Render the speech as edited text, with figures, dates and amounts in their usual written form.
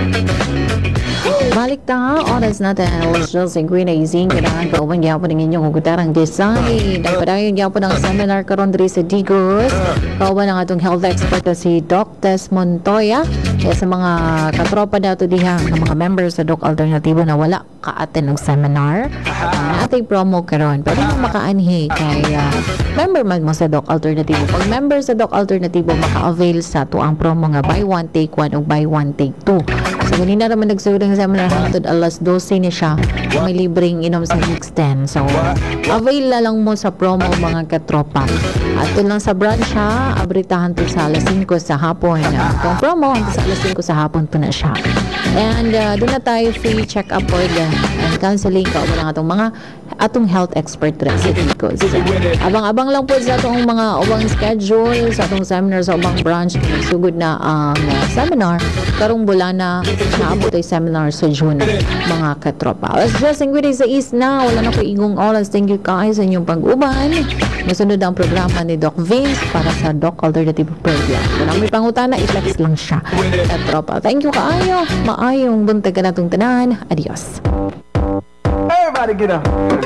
Balik ta oras natin. Was just a green amazing. Kailangan pa uban gyapon ng inyong hugutarang design. Nagpadayon gyapon ang seminar karon diri sa Digos. Kauban ang atong health expert na si Doc Tess Montoya. Kaya sa mga katropa dato diha, ng mga members sa Doc Alternativo na wala ka-attend ng seminar, ating promo karon. Pwede mo makaanhi kay member man mo sa Doc Alternativo. Pag member sa Doc Alternativo, maka-avail sa tuang promo nga buy one take one o buy one take two. So, ganina naman nagsuod ng seminar hangtod alas 12 ni siya. May libreng inom sa Mix 10. So, avail na lang mo sa promo mga katropa. At doon lang sa branch ha, abritahan to sa alas 5 sa hapon. Itong promo, hanggang sa alas 5 sa hapon to na siya. And doon na tayo free check-up and counseling ka o lang atong health expert rin sa Digos. Abang-abang lang po sa atong mga ubang schedule, sa atong seminar sa ubang branch. Sugod na ang seminar. Karong bulana, naabot ay seminar sa June, mga katropa. As just sa East na, wala na po igong oras. Thank you guys sa inyong pag-uban. Masunod ang programa ni Doc Vince para sa Doc Alternative Program. Kung may pangutana, i-flex lang siya. Katropa, thank you kaayo. Maayong buntag ka na itong tanan. Adios. Everybody get up.